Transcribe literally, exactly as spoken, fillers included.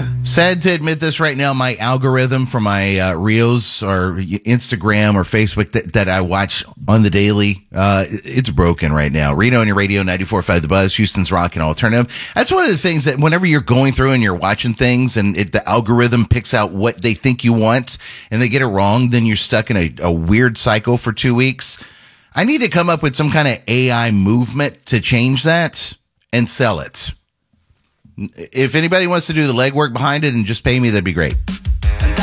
Yeah. Sad to admit this right now, my algorithm for my uh, Reels or Instagram or Facebook that, that I watch on the daily, uh, it's broken right now. Reno on your radio, ninety-four point five The Buzz, Houston's Rock and Alternative. That's one of the things that whenever you're going through and you're watching things and it, the algorithm picks out what they think you want and they get it wrong, then you're stuck in a, a weird cycle for two weeks. I need to come up with some kind of A I movement to change that and sell it. If anybody wants to do the legwork behind it and just pay me, that'd be great.